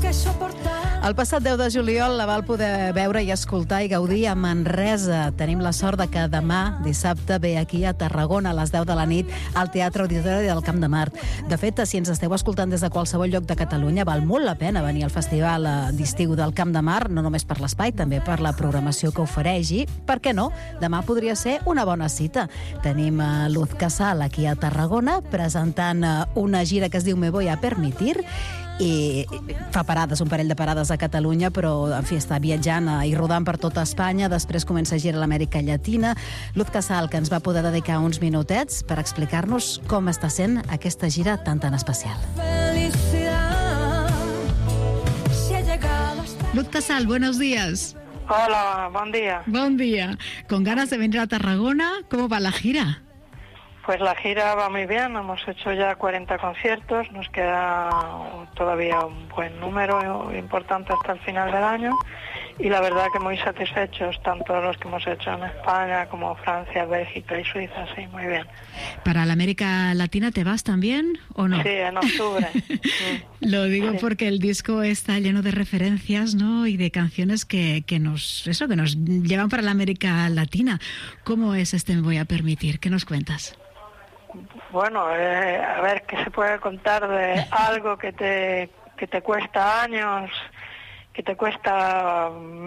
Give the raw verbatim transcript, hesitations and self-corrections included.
El passat deu de juliol la val poder veure i escoltar i gaudir a Manresa. Tenim la sort de que demà, dissabte, ve aquí a Tarragona a les deu de la nit al Teatre Auditori del Camp de Mart. De fet, si ens esteu escoltant des de qualsevol lloc de Catalunya, val molt la pena venir al Festival d'Estiu del Camp de Mart, no només per l'espai, també per la programació que ofereix. I, per què no, demà podria ser una bona cita. Tenim a Luz Casal aquí a Tarragona presentant una gira que es diu Me voy a permitir, i fa parades, un parell de parades a Catalunya, però en fi, està viatjant i rodant per tota Espanya. Després comença a girar a l'Amèrica Llatina. Luz Casal, que ens va poder dedicar uns minutets per explicar-nos com està sent aquesta gira tan tan especial. Luz Casal, buenos días. Hola, buen día. Buen día. ¿Con ganas de venir a Tarragona? ¿Cómo va la gira? Pues la gira va muy bien, hemos hecho ya cuarenta conciertos, nos queda todavía un buen número importante hasta el final del año y la verdad que muy satisfechos, tanto los que hemos hecho en España como Francia, Bélgica y Suiza, sí, muy bien. ¿Para la América Latina te vas también o no? Sí, en octubre. Lo digo sí. Porque el disco está lleno de referencias, ¿no? Y de canciones que, que nos eso que nos llevan para la América Latina. ¿Cómo es este Me voy a permitir? ¿Qué nos cuentas? Bueno, eh, a ver, ¿qué se puede contar de algo que te, que te cuesta años, que te cuesta